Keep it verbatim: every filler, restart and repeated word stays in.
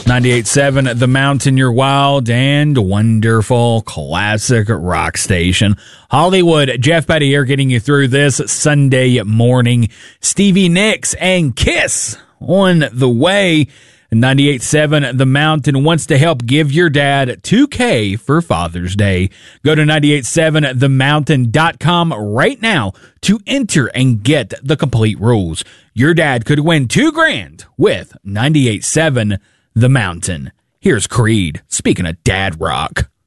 ninety-eight point seven The Mountain, your wild and wonderful classic rock station. Hollywood, Jeff Petty here getting you through this Sunday morning. Stevie Nicks and Kiss on the way. ninety-eight point seven The Mountain wants to help give your dad two K for Father's Day. Go to nine eight seven the mountain dot com right now to enter and get the complete rules. Your dad could win two grand with ninety-eight point seven The Mountain. Here's Creed, speaking of dad rock.